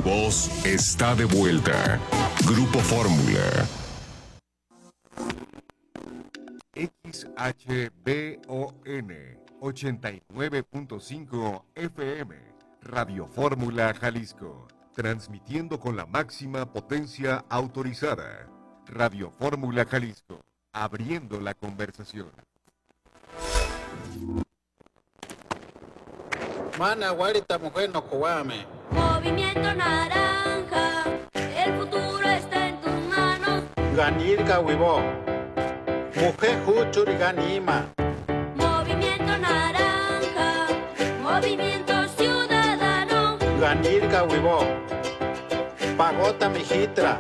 voz está de vuelta. Grupo Fórmula. XHBON 89.5 FM, Radio Fórmula Jalisco, transmitiendo con la máxima potencia autorizada. Radio Fórmula Jalisco, abriendo la conversación. Mana, guarita, mujer, no cuame. Movimiento Naranja, el futuro está en tus manos. Ganirga, huivo. Mujer, juchuri, ganima. Movimiento Naranja, movimiento ciudadano. Ganirga, huivo. Pagota, mijitra.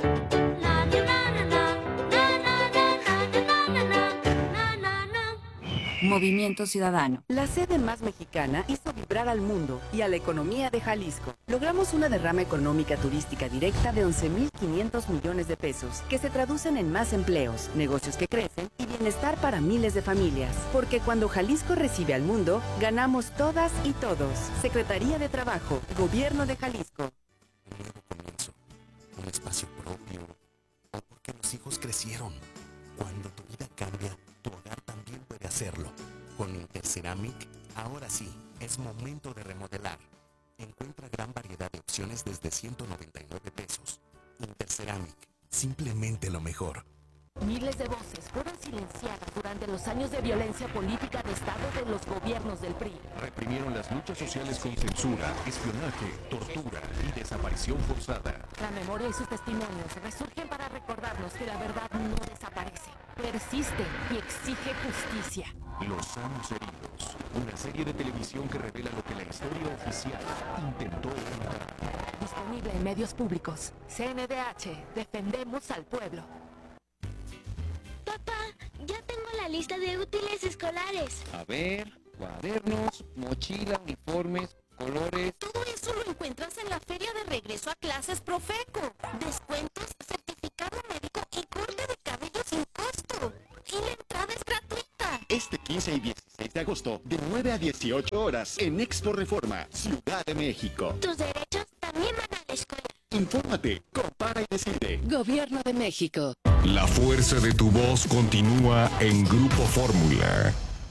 Movimiento Ciudadano. La sede más mexicana hizo vibrar al mundo y a la economía de Jalisco. Logramos una derrama económica turística directa de 11,500 millones de pesos, que se traducen en más empleos, negocios que crecen y bienestar para miles de familias. Porque cuando Jalisco recibe al mundo, ganamos todas y todos. Secretaría de Trabajo, Gobierno de Jalisco. Un nuevo comienzo, un espacio propio, o porque los hijos crecieron. Cuando tu vida cambia, tu hogar también puede hacerlo. Con Interceramic, ahora sí, es momento de remodelar. Encuentra gran variedad de opciones desde 199 pesos. Interceramic, simplemente lo mejor. Miles de voces fueron silenciadas durante los años de violencia política de Estado de los gobiernos del PRI. Reprimieron las luchas sociales con censura, espionaje, tortura y desaparición forzada. La memoria y sus testimonios resurgen para recordarnos que la verdad no desaparece, persiste y exige justicia. Los años heridos, una serie de televisión que revela lo que la historia oficial intentó ocultar. Disponible en medios públicos. CNDH, defendemos al pueblo. Papá, ya tengo la lista de útiles escolares. A ver, cuadernos, mochila, uniformes, colores. Todo eso lo encuentras en la feria de regreso a clases Profeco. Descuentos, certificado médico y corte de cabello sin costo. Y la entrada es gratuita. Este 15 y 16 de agosto, de 9 a 18 horas, en Expo Reforma, Ciudad de México. Tus derechos también van a la escuela. Infórmate, compara y decide. Gobierno de México. La fuerza de tu voz continúa en Grupo Fórmula.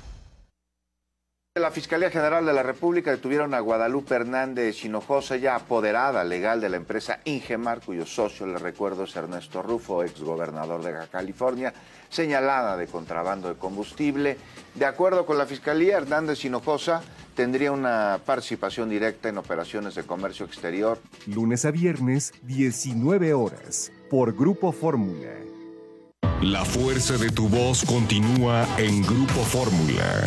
La Fiscalía General de la República detuvieron a Guadalupe Hernández Hinojosa, ya apoderada legal de la empresa Ingemar, cuyo socio, le recuerdo, es Ernesto Rufo, exgobernador de Baja California, señalada de contrabando de combustible. De acuerdo con la Fiscalía, Hernández Hinojosa tendría una participación directa en operaciones de comercio exterior. Lunes a viernes, 19 horas, por Grupo Fórmula. La fuerza de tu voz continúa en Grupo Fórmula.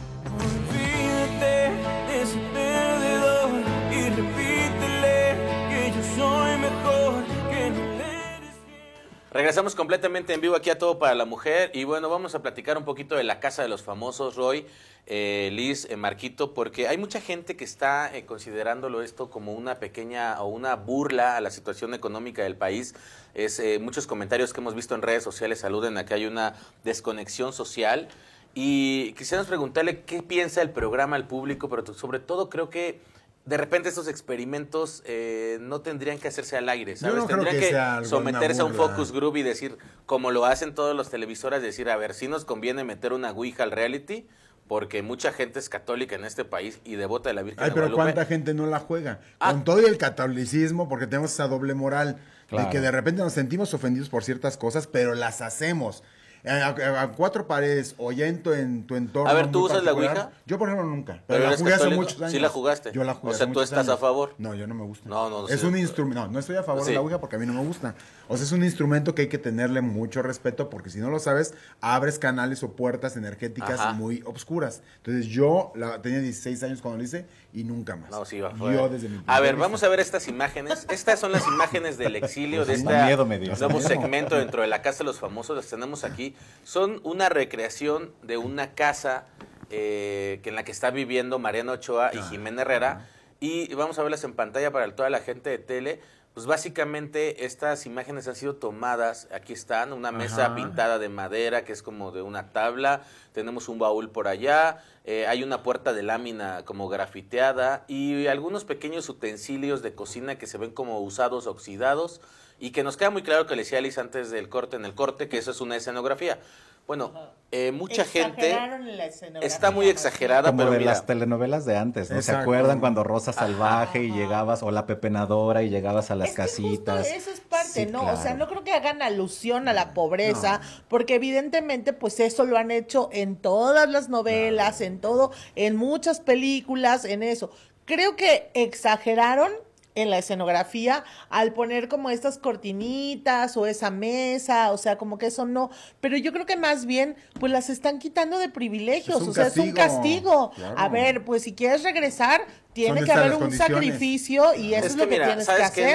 Olvídate de ese perdedor y repítele que yo soy mejor, que no eres. Regresamos completamente en vivo aquí a Todo para la Mujer y bueno, vamos a platicar un poquito de la Casa de los Famosos, Roy, Liz, Marquito, porque hay mucha gente que está considerándolo esto como una pequeña o una burla a la situación económica del país. Muchos comentarios que hemos visto en redes sociales aluden a que hay una desconexión social. Y quisiéramos preguntarle qué piensa el programa al público, pero sobre todo creo que de repente estos experimentos no tendrían que hacerse al aire, ¿sabes? Yo no tendrían que someterse a un focus group y decir, como lo hacen todos los televisoras, decir, a ver, sí nos conviene meter una ouija al reality, porque mucha gente es católica en este país y devota de la Virgen de pero Guadalupe. ¿cuánta gente no la juega? Con todo y el catolicismo, porque tenemos esa doble moral, de que de repente nos sentimos ofendidos por ciertas cosas, pero las hacemos. A cuatro paredes o ya en tu entorno. A ver, ¿tú usas la ouija? Yo, por ejemplo, nunca. Pero la jugué hace católico. muchos años. ¿Sí la jugaste? Yo la jugué. O sea, ¿tú estás a favor? No, yo no me gusta. No, es sí. un instrumento. No estoy a favor de la ouija porque a mí no me gusta. O sea, es un instrumento que hay que tenerle mucho respeto porque si no lo sabes, abres canales o puertas energéticas muy obscuras. Entonces, yo tenía 16 años cuando lo hice y nunca más. No, sí, va yo desde mi A ver, vamos a ver estas imágenes. Estas son las imágenes del exilio de este nuevo segmento dentro de la Casa de los Famosos. Las tenemos aquí. Son una recreación de una casa en la que está viviendo Mariana Ochoa y Jimena Herrera. y vamos a verlas en pantalla para toda la gente de tele. Pues básicamente estas imágenes han sido tomadas, aquí están, una mesa pintada de madera que es como de una tabla, tenemos un baúl por allá, hay una puerta de lámina como grafiteada y algunos pequeños utensilios de cocina que se ven como usados, oxidados, y que nos queda muy claro que le decía Alice antes del corte, en el corte, que eso es una escenografía. Bueno, mucha gente está muy exagerada, como pero de mira, las telenovelas de antes, ¿no? Exacto. ¿Se acuerdan cuando Rosa Salvaje y llegabas, o La Pepenadora y llegabas a las Es que casitas? justo eso es parte, Sí, ¿no? claro. O sea, no creo que hagan alusión a la pobreza, porque evidentemente, pues eso lo han hecho en todas las novelas, en todo, en muchas películas, en eso. Creo que exageraron en la escenografía al poner como estas cortinitas o esa mesa, o sea, como que eso no, pero yo creo que más bien pues las están quitando de privilegios, Es un o sea, es un castigo. Claro. A ver, pues si quieres regresar, tiene Son que haber estas un las condiciones. sacrificio y eso es lo que mira, tienes que sabes que hacer.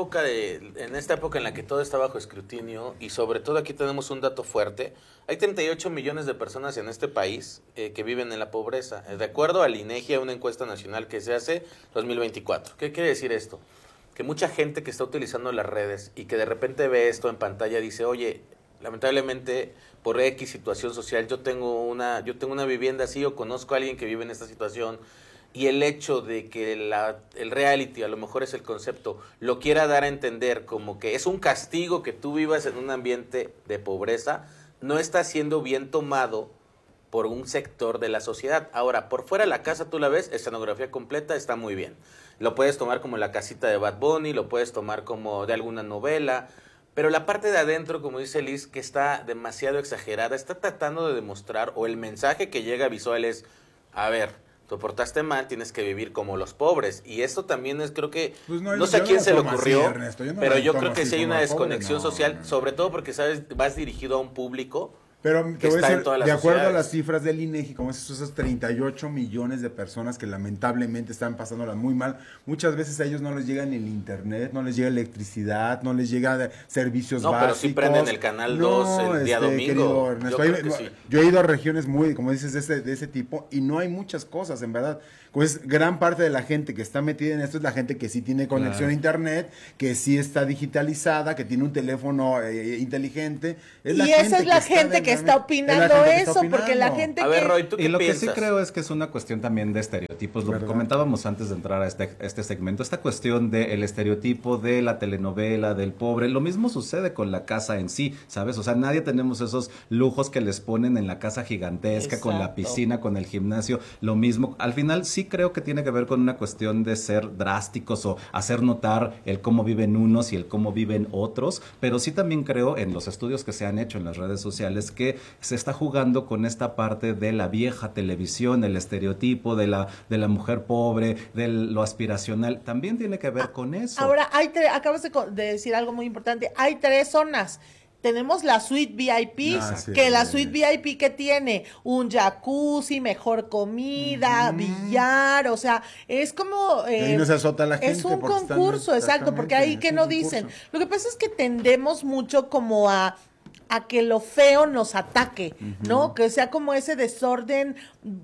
en esta época en la que todo está bajo escrutinio y sobre todo aquí tenemos un dato fuerte, hay 38 millones de personas en este país que viven en la pobreza, de acuerdo al INEGI, a una encuesta nacional que se hace 2024. ¿Qué quiere decir esto? Que mucha gente que está utilizando las redes y que de repente ve esto en pantalla dice, oye, lamentablemente por X situación social yo tengo una vivienda así o conozco a alguien que vive en esta situación, y el hecho de que el reality, a lo mejor es el concepto, lo quiera dar a entender como que es un castigo que tú vivas en un ambiente de pobreza, no está siendo bien tomado por un sector de la sociedad. Ahora, por fuera de la casa tú la ves, escenografía completa, está muy bien. Lo puedes tomar como la casita de Bad Bunny, lo puedes tomar como de alguna novela, pero la parte de adentro, como dice Liz, que está demasiado exagerada, está tratando de demostrar, o el mensaje que llega visual es, a ver, te portaste mal, tienes que vivir como los pobres. Y esto también es, creo que, Pues no sé a quién se le ocurrió, Ernesto, pero yo creo tomo que así sí hay como una el pobre, desconexión social, sobre todo porque, ¿sabes? Vas dirigido a un público Pero te que voy a está decir, en todas las de acuerdo a sociedades. las cifras del INEGI, como esos 38 millones de personas que lamentablemente están pasándola muy mal, muchas veces a ellos no les llega ni el internet, no les llega electricidad, no les llega servicios básicos. Pero sí prenden el canal 2 el día domingo. Querido Ernesto, Yo creo que sí. yo he ido a regiones muy, como dices, de ese tipo, y no hay muchas cosas, en verdad. Pues gran parte de la gente que está metida en esto es la gente que sí tiene conexión a internet, que sí está digitalizada, que tiene un teléfono inteligente. Y esa es la gente que está opinando eso, porque la gente A ver, Roy, ¿tú qué Y lo piensas? que sí creo es que es una cuestión también de estereotipos. Lo que comentábamos antes de entrar a este segmento, esta cuestión del estereotipo de la telenovela, del pobre. Lo mismo sucede con la casa en sí, ¿sabes? O sea, nadie tenemos esos lujos que les ponen en la casa gigantesca, con la piscina, con el gimnasio. Lo mismo. Al final sí creo que tiene que ver con una cuestión de ser drásticos o hacer notar el cómo viven unos y el cómo viven otros. Pero sí también creo, en los estudios que se han hecho en las redes sociales, que se está jugando con esta parte de la vieja televisión, el estereotipo de la mujer pobre, de lo aspiracional. También tiene que ver con eso. Ahora, acabas de decir algo muy importante. Hay 3 zonas. Tenemos la suite VIP, la suite VIP que tiene un jacuzzi, mejor comida, billar, o sea, es como... y ahí no se azota la gente. Es un concurso, exacto, porque ahí que no dicen. Lo que pasa es que tendemos mucho como a que lo feo nos ataque, ¿no? Que sea como ese desorden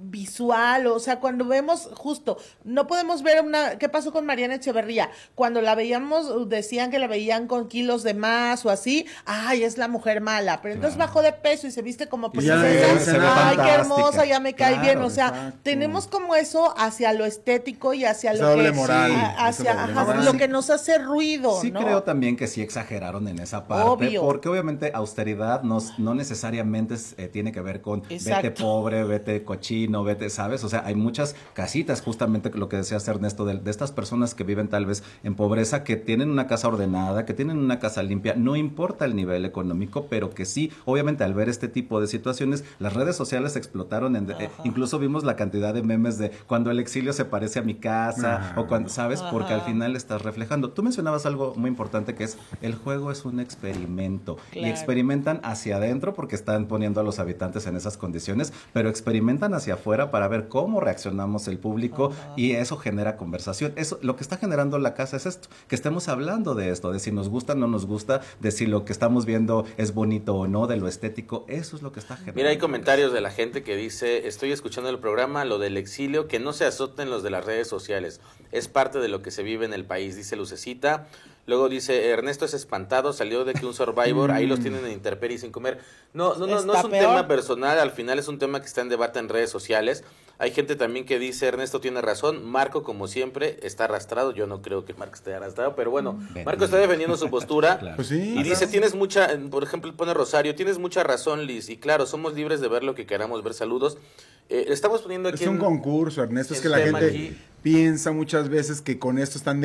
visual, o sea, cuando vemos justo, no podemos ver ¿qué pasó con Mariana Echeverría? Cuando la veíamos, decían que la veían con kilos de más o así, ay, es la mujer mala, pero entonces bajó de peso y se viste como princesa, ay, qué hermosa, ya me cae bien, o sea, tenemos como eso hacia lo estético y hacia lo que... lo que nos hace ruido, Sí ¿no? creo también que sí exageraron en esa parte, Obvio. porque obviamente austeridad no necesariamente tiene que ver con vete pobre, vete cochino, vete, ¿sabes? O sea, hay muchas casitas, justamente lo que decías Ernesto, de estas personas que viven tal vez en pobreza, que tienen una casa ordenada, que tienen una casa limpia, no importa el nivel económico, pero que sí, obviamente al ver este tipo de situaciones, las redes sociales explotaron, incluso vimos la cantidad de memes de cuando el exilio se parece a mi casa, o cuando, ¿sabes? Porque al final estás reflejando. Tú mencionabas algo muy importante que es, el juego es un experimento, y experimenta experimentan hacia adentro porque están poniendo a los habitantes en esas condiciones, pero experimentan hacia afuera para ver cómo reaccionamos el público y eso genera conversación. Eso, lo que está generando la casa es esto, que estemos hablando de esto, de si nos gusta o no nos gusta, de si lo que estamos viendo es bonito o no, de lo estético, eso es lo que está generando. Mira, hay comentarios de la gente que dice, estoy escuchando el programa, lo del exilio, que no se azoten los de las redes sociales, es parte de lo que se vive en el país, dice Lucecita. Luego dice, Ernesto es espantado, salió de que un Survivor, ahí los tienen en intemperie sin comer. No es un tema personal, al final es un tema que está en debate en redes sociales. Hay gente también que dice, Ernesto tiene razón, Marco como siempre está arrastrado, yo no creo que Marco esté arrastrado, pero bueno, Marco está defendiendo su postura. Claro. Pues sí, y dice, tienes mucha, por ejemplo, pone Rosario, tienes mucha razón, Liz, y claro, somos libres de ver lo que queramos ver, saludos. Estamos poniendo aquí... Es un concurso, Ernesto, es que la gente aquí piensa muchas veces que con esto están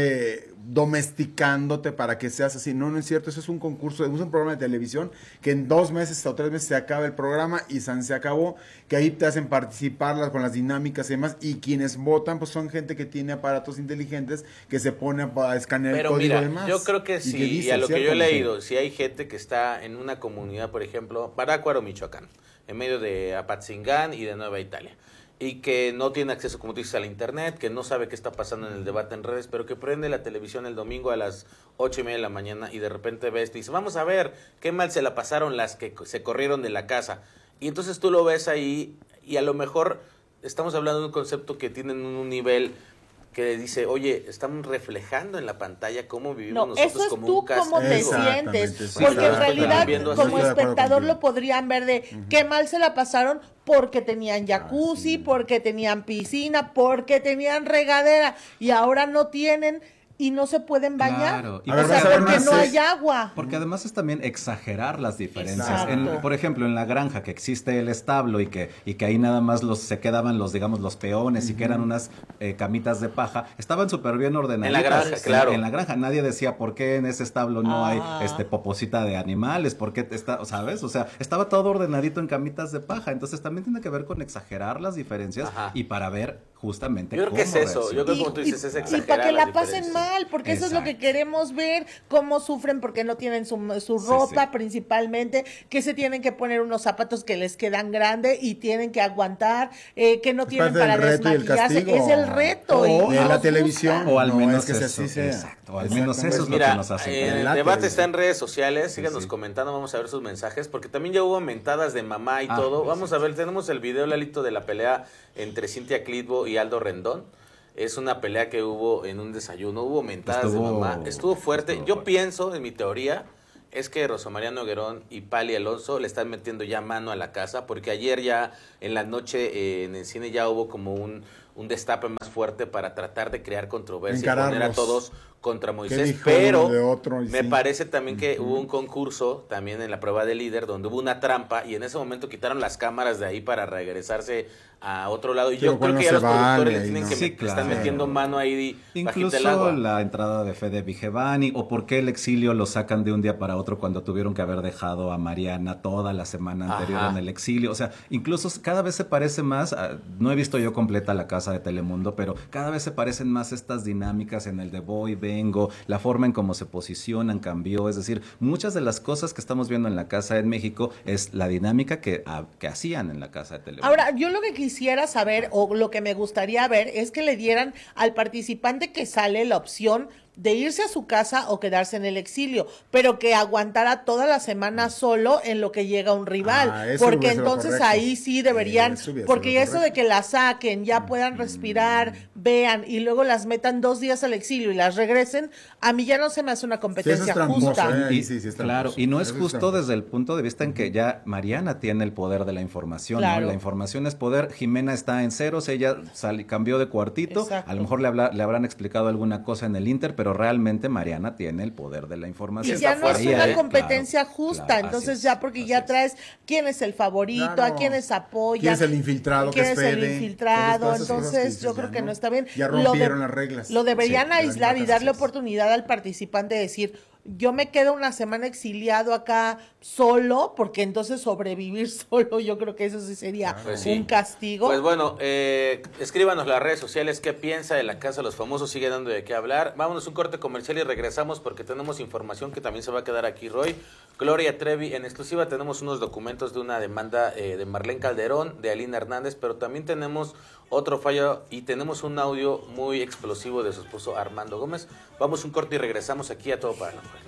domesticándote para que seas así. No es cierto, eso es un concurso, es un programa de televisión que en 2 meses o 3 meses se acaba el programa y se acabó, que ahí te hacen participar con las dinámicas y demás, y quienes votan pues son gente que tiene aparatos inteligentes que se pone a escanear el código y demás. Yo creo que sí, y a lo que yo he leído, si hay gente que está en una comunidad, por ejemplo, Parácuaro, Michoacán, en medio de Apatzingán y de Nueva Italia, y que no tiene acceso, como tú dices, al internet, que no sabe qué está pasando en el debate en redes, pero que prende la televisión el domingo a las 8:30 de la mañana y de repente ves y dice, vamos a ver qué mal se la pasaron las que se corrieron de la casa. Y entonces tú lo ves ahí y a lo mejor estamos hablando de un concepto que tienen un nivel que dice, oye, estamos reflejando en la pantalla cómo vivimos nosotros eso es como tú un castigo. cómo te sientes, Sí, porque claro, en realidad como así. espectador lo podrían ver de qué mal se la pasaron porque tenían jacuzzi, porque tenían piscina, porque tenían regadera y ahora no tienen y no se pueden bañar. Claro. O sea, porque no hay agua. Porque además es también exagerar las diferencias. Exacto. Por ejemplo, en la granja que existe el establo y que ahí nada más se quedaban los peones y que eran unas camitas de paja, estaban súper bien ordenaditas. En la granja, claro. En la granja. Nadie decía por qué en ese establo no hay poposita de animales, por qué está, ¿sabes? O sea, estaba todo ordenadito en camitas de paja. Entonces también tiene que ver con exagerar las diferencias y para ver justamente yo creo que es eso. Yo creo que como tú dices, es exagerar. Y para que la pasen mal, porque eso es lo que queremos ver, cómo sufren porque no tienen su ropa principalmente, que se tienen que poner unos zapatos que les quedan grandes y tienen que aguantar, que no tienen para desmaquillarse, es el reto. O en la televisión. O al menos que así sea. Exacto, al menos eso es lo que nos hace. El debate está en redes sociales, síganos comentando, vamos a ver sus mensajes, porque también ya hubo mentadas de mamá y todo. Vamos a ver, tenemos el video, Lalito, de la pelea entre Cintia Clitbo y Aldo Rendón. Es una pelea que hubo en un desayuno, hubo mentadas de mamá, estuvo fuerte. Yo pienso, en mi teoría, es que Rosa María Noguerón y Pali Alonso le están metiendo ya mano a la casa, porque ayer ya en la noche en el cine ya hubo como un destape más fuerte para tratar de crear controversia y poner a todos contra Moisés, pero me parece también que hubo un concurso también en la prueba de líder donde hubo una trampa y en ese momento quitaron las cámaras de ahí para regresarse a otro lado y yo creo que ya los productores le tienen que están metiendo mano ahí bajita el agua. Incluso la entrada de Fede Vigevani o por qué el exilio lo sacan de un día para otro cuando tuvieron que haber dejado a Mariana toda la semana anterior en el exilio, o sea, incluso cada vez se parece más, no he visto yo completa la casa de Telemundo, pero cada vez se parecen más estas dinámicas en el de voy, vengo, la forma en cómo se posicionan cambió, es decir, muchas de las cosas que estamos viendo en la casa en México es la dinámica que hacían en la casa de Telemundo. Ahora, yo lo que quisiera saber o lo que me gustaría ver es que le dieran al participante que sale la opción de irse a su casa o quedarse en el exilio, pero que aguantara toda la semana solo en lo que llega un rival, porque entonces ahí sí deberían, porque eso de que la saquen, ya puedan respirar, vean y luego las metan 2 días al exilio y las regresen, a mí ya no se me hace una competencia justa. Claro, y no es justo desde el punto de vista en que ya Mariana tiene el poder de la información, ¿no? La información es poder, Jimena está en ceros, ella cambió de cuartito, a lo mejor le habrán explicado alguna cosa en el Inter, pero realmente Mariana tiene el poder de la información. Y ya no es una competencia justa, entonces ya porque ya traes quién es el favorito, a quiénes apoyan. ¿Quién es el infiltrado? ¿Quién es el infiltrado? Entonces yo creo que no está bien. Ya rompieron las reglas. Lo deberían aislar y darle oportunidad al participante de decir, yo me quedo una semana exiliado acá solo, porque entonces sobrevivir solo, yo creo que eso sí sería un castigo. Pues bueno, escríbanos las redes sociales qué piensa de la Casa de los Famosos, sigue dando de qué hablar. Vámonos un corte comercial y regresamos porque tenemos información que también se va a quedar aquí, Roy. Gloria Trevi, en exclusiva tenemos unos documentos de una demanda de Marlene Calderón, de Alina Hernández, pero también tenemos otro fallo y tenemos un audio muy explosivo de su esposo Armando Gómez. Vamos un corte y regresamos aquí a Todo para la Mujer.